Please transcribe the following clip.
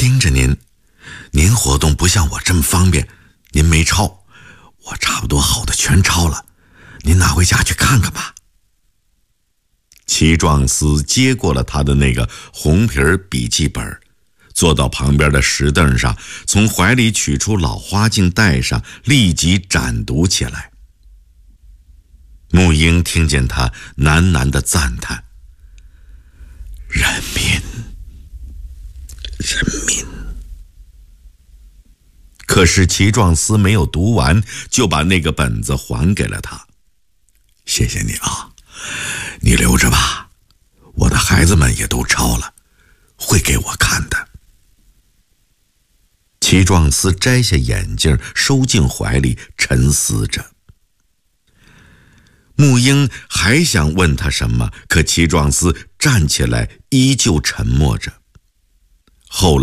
盯着您，您活动不像我这么方便，您没抄，我差不多好的全抄了，您拿回家去看看吧。齐壮思接过了他的那个红皮笔记本，坐到旁边的石凳上，从怀里取出老花镜戴上，立即展读起来。穆英听见他喃喃地赞叹：人民，人民。可是齐壮思没有读完，就把那个本子还给了他。谢谢你啊，你留着吧，我的孩子们也都抄了，会给我看的。齐壮思摘下眼镜，收进怀里，沉思着。穆英还想问他什么，可齐壮思站起来，依旧沉默着。后来